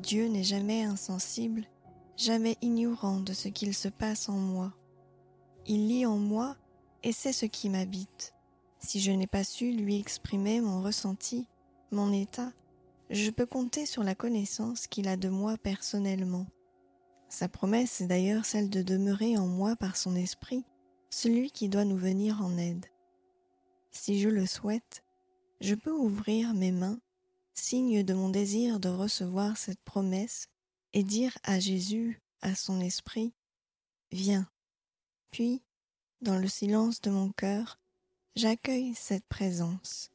Dieu n'est jamais insensible, jamais ignorant de ce qu'il se passe en moi. Il lit en moi et sait ce qui m'habite. Si je n'ai pas su lui exprimer mon ressenti, mon état, je peux compter sur la connaissance qu'il a de moi personnellement. Sa promesse est d'ailleurs celle de demeurer en moi par son esprit, celui qui doit nous venir en aide. Si je le souhaite, je peux ouvrir mes mains, signe de mon désir de recevoir cette promesse, et dire à Jésus, à son esprit, « Viens ». Puis, dans le silence de mon cœur, j'accueille cette présence.